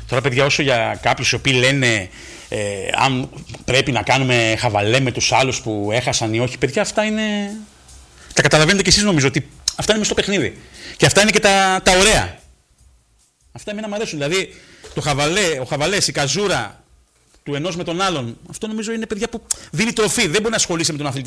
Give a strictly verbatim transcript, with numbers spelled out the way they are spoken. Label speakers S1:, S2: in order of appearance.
S1: Τώρα, παιδιά, όσο για κάποιους οι οποίοι λένε ε, αν πρέπει να κάνουμε χαβαλέ με τους άλλους που έχασαν ή όχι, παιδιά, αυτά είναι. Τα καταλαβαίνετε κι εσείς, νομίζω ότι αυτά είναι μες στο παιχνίδι. Και αυτά είναι και τα, τα ωραία. Αυτά εμένα μου αρέσουν. Δηλαδή, το χαβαλέ, ο χαβαλές, η καζούρα του ενός με τον άλλον, αυτό νομίζω είναι, παιδιά, που δίνει τροφή. Δεν μπορεί να ασχολείσαι με τον αθλητισμό.